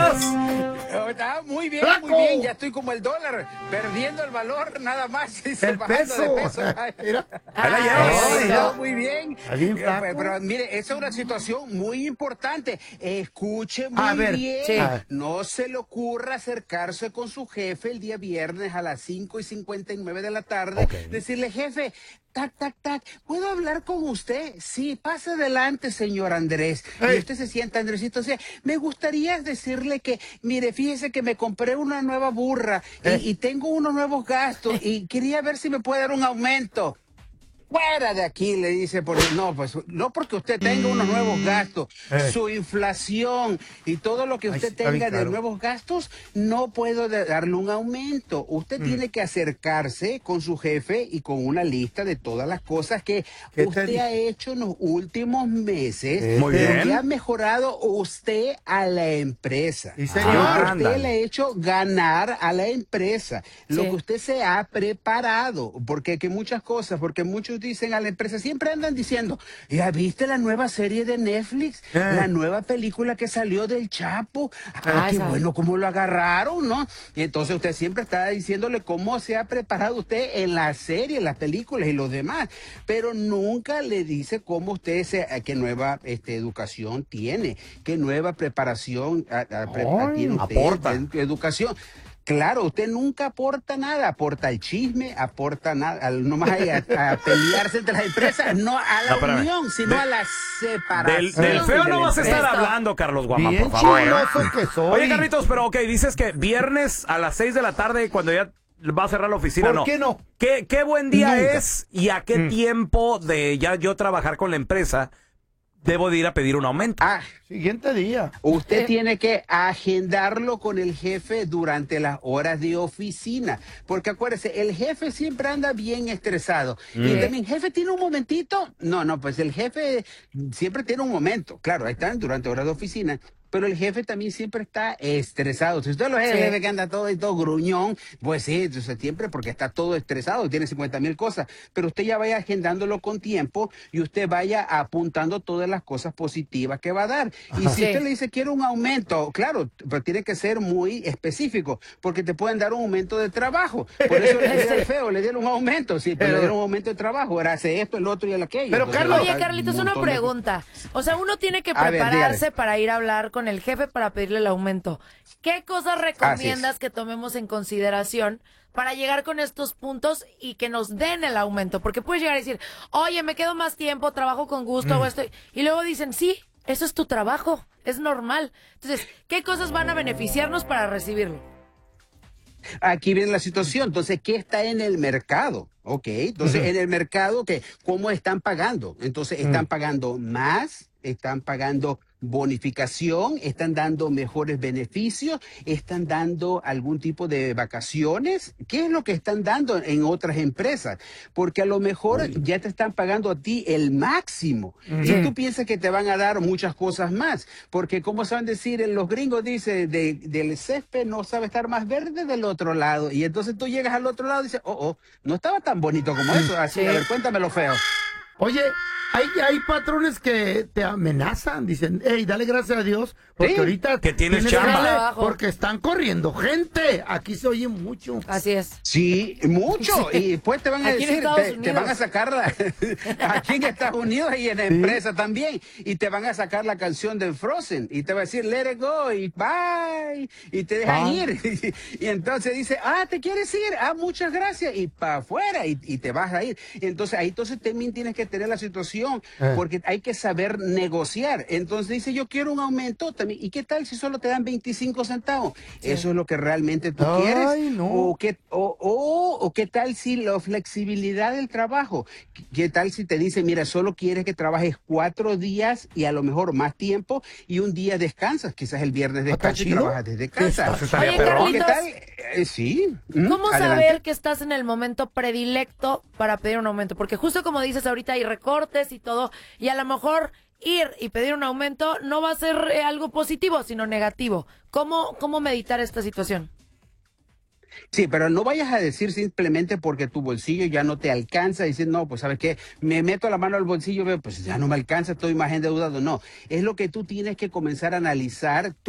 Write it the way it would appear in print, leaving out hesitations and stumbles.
estás? Muy bien, ¡Flaco! muy bien. Ya estoy como el dólar, perdiendo el valor nada más. El bajando peso. de peso. Mira. Ahí la llevas. No, muy bien. Está bien flaco. Pero mire, esa es una situación muy importante. Escuche muy A ver, bien. sí. No se le ocurra acercarse con su jefe el día viernes a las 5:59 de la tarde. Ok. Decirle, jefe, tac, tac, tac, ¿puedo hablar con usted? Sí, pase adelante, señor Andrés. Ey. Y usted se sienta, Andresito. O sea, me gustaría decirle que, mire, fíjese que me compré una nueva burra y tengo unos nuevos gastos y quería ver si me puede dar un aumento. Fuera de aquí, le dice, no, pues no porque usted tenga unos nuevos gastos, su inflación y todo lo que Ay, usted sí, está bien tenga de claro. nuevos gastos, no puedo darle un aumento. Usted tiene que acercarse con su jefe y con una lista de todas las cosas que ¿Qué te usted dijo? ha hecho en los últimos meses, Muy pero bien. que ha mejorado usted a la empresa. Sí, señor. Lo que usted Ándale. le ha hecho ganar a la empresa, lo Sí. que usted se ha preparado, porque que muchas cosas, porque muchos dicen a la empresa, siempre andan diciendo, ¿ya viste la nueva serie de Netflix? La nueva película que salió del Chapo. Qué esa. bueno cómo lo agarraron, ¿no? Y entonces usted siempre está diciéndole cómo se ha preparado usted en la serie, en las películas y los demás, pero nunca le dice cómo usted qué nueva educación tiene, qué nueva preparación tiene usted aporta. en educación. Claro, usted nunca aporta nada, aporta el chisme, aporta nada, nomás a pelearse entre las empresas, no a la No, espérame. unión, sino a la separación. Del feo de no la vas a estar empresa. hablando, Carlos Guamán, Bien por favor. chismoso que soy. Oye, Carlitos, pero ok, dices que viernes a las 6 de la tarde, cuando ya va a cerrar la oficina, ¿Por no. qué no? ¿Qué buen día Nunca. es y a qué tiempo de ya yo trabajar con la empresa debo de ir a pedir un aumento? Siguiente día. Usted tiene que agendarlo con el jefe durante las horas de oficina, porque acuérdese, el jefe siempre anda bien estresado. Y también, jefe, ¿tiene un momentito? No, pues el jefe siempre tiene un momento. Claro, ahí están durante horas de oficina. Pero el jefe también siempre está estresado. Si usted lo ve, el Sí. jefe que anda todo gruñón, pues sí, entonces siempre porque está todo estresado, tiene 50,000 cosas. Pero usted ya vaya agendándolo con tiempo y usted vaya apuntando todas las cosas positivas que va a dar. Y si Sí. usted le dice, quiero un aumento, claro, pero tiene que ser muy específico, porque te pueden dar un aumento de trabajo. Por eso le dieron feo, le dieron un aumento, sí, pero le dieron un aumento de trabajo. Ahora hace esto, el otro y el aquello. Pero, Entonces, Carlos- Oye, hay Carlitos, un una montón de- pregunta. O sea, uno tiene que A ver, prepararse dígale. para ir a hablar con el jefe para pedirle el aumento. ¿Qué cosas recomiendas que tomemos en consideración para llegar con estos puntos y que nos den el aumento? Porque puedes llegar a decir, oye, me quedo más tiempo, trabajo con gusto, hago esto. Y luego dicen, sí, eso es tu trabajo, es normal. Entonces, ¿qué cosas van a beneficiarnos para recibirlo? Aquí viene la situación. Entonces, ¿qué está en el mercado? Ok, entonces en el mercado, ¿cómo están pagando? Entonces, ¿están pagando más? ¿Están pagando bonificación? ¿Están dando mejores beneficios? ¿Están dando algún tipo de vacaciones? ¿Qué es lo que están dando en otras empresas? Porque a lo mejor ya te están pagando a ti el máximo y tú piensas que te van a dar muchas cosas más. Porque como saben decir, los gringos dicen, del césped no sabe estar más verde del otro lado. Y entonces tú llegas al otro lado y dices, no estaba tan bonito como eso. Así, a ver, cuéntamelo feo. Oye, hay patrones que te amenazan, dicen, hey, dale gracias a Dios, porque Sí, ahorita que tienes chamba. Trabajo. porque están corriendo gente. Aquí se oye mucho. Así es. Sí, mucho. Y después te van a Aquí en decir, Estados te Unidos. van a sacar aquí en Estados Unidos y en la empresa también. Y te van a sacar la canción de Frozen. Y te va a decir, let it go y bye. Y te dejan ir. Y entonces dice, ¿te quieres ir? Muchas gracias. Y para afuera y te vas a ir. Y entonces ahí también tienes que tener la situación porque hay que saber negociar. Entonces dice, yo quiero un aumento también. ¿Y qué tal si solo te dan 25 centavos? ¿Eso es lo que realmente tú Ay, quieres? no. ¿O qué tal si la flexibilidad del trabajo? ¿Qué tal si te dice, mira, solo quieres que trabajes 4 días y a lo mejor más tiempo y un día descansas? Quizás el viernes ¿Está descansas y chido? trabajas desde casa. Eso estaría Oye, perrón. ¿Qué Carlitos, tal? Sí. ¿cómo Adelante. saber que estás en el momento predilecto para pedir un aumento? Porque justo como dices ahorita hay recortes y todo, y a lo mejor ir y pedir un aumento no va a ser algo positivo, sino negativo. ¿Cómo meditar esta situación? Sí, pero no vayas a decir simplemente porque tu bolsillo ya no te alcanza, decir, no, pues ¿sabes qué? Me meto la mano al bolsillo, veo, pues ya no me alcanza, estoy más endeudado. No, es lo que tú tienes que comenzar a analizar.